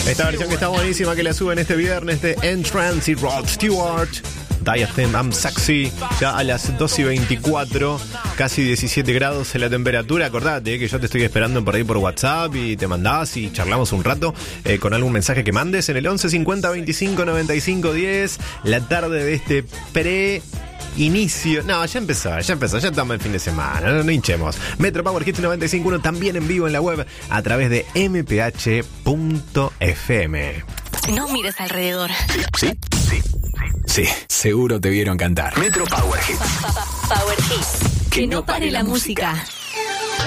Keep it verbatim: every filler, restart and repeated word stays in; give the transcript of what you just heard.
Esta versión que está buenísima, que la suben este viernes de Entrance y Rod Stewart. Diathem, I'm Sexy. Ya a las dos y veinticuatro, casi diecisiete grados en la temperatura. Acordate eh, que yo te estoy esperando por ahí por WhatsApp y te mandás y charlamos un rato eh, con algún mensaje que mandes en el once cincuenta veinticinco noventa y cinco diez. La tarde de este pre... inicio, no, ya empezó, ya empezó, ya estamos en fin de semana, no, no hinchemos. Metro Power Hits noventa y cinco punto uno también en vivo en la web a través de m p h punto f m. No mires alrededor. ¿Sí? Sí. Sí, seguro te vieron cantar. Metro Power Hits. Power Hits. Que no pare la música.